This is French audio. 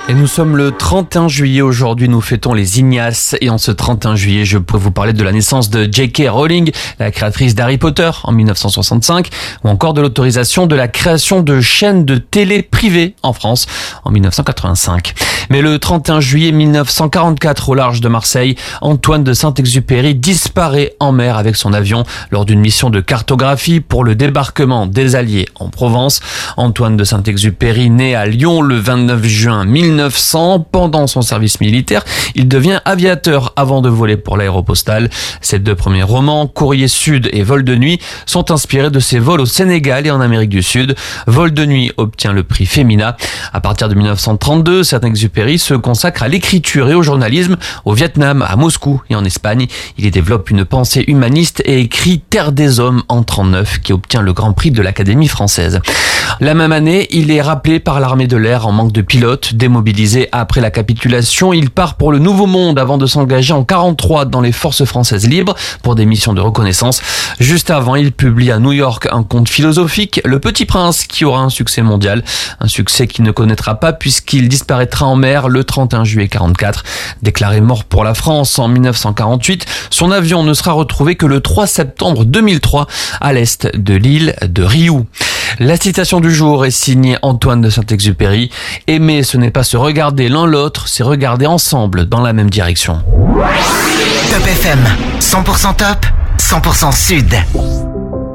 Et nous sommes le 31 juillet aujourd'hui, nous fêtons les Ignaces et en ce 31 juillet, je peux vous parler de la naissance de J.K. Rowling, la créatrice d'Harry Potter en 1965 ou encore de l'autorisation de la création de chaînes de télé privées en France en 1985. Mais le 31 juillet 1944 au large de Marseille, Antoine de Saint-Exupéry disparaît en mer avec son avion lors d'une mission de cartographie pour le débarquement des Alliés en Provence. Antoine de Saint-Exupéry naît à Lyon le 29 juin 1900. Pendant son service militaire, il devient aviateur avant de voler pour l'Aéropostale. Ses deux premiers romans, Courrier Sud et Vol de nuit, sont inspirés de ses vols au Sénégal et en Amérique du Sud. Vol de nuit obtient le prix Femina. À partir de 1932, Saint-Exupéry se consacre à l'écriture et au journalisme au Vietnam, à Moscou et en Espagne. Il y développe une pensée humaniste et écrit Terre des hommes en 1939 qui obtient le Grand Prix de l'Académie française. La même année, il est rappelé par l'armée de l'air en manque de pilotes. Démobilisé après la capitulation, il part pour le Nouveau Monde avant de s'engager en 1943 dans les forces françaises libres pour des missions de reconnaissance. Juste avant, il publie à New York un conte philosophique, Le Petit Prince, qui aura un succès mondial. Un succès qu'il ne connaîtra pas puisqu'il disparaîtra en mer le 31 juillet 1944. Déclaré mort pour la France en 1948, son avion ne sera retrouvé que le 3 septembre 2003 à l'est de l'île de Riou. La citation du jour est signée Antoine de Saint-Exupéry. Aimer, ce n'est pas se regarder l'un l'autre, c'est regarder ensemble dans la même direction. Top FM, 100% top, 100% sud.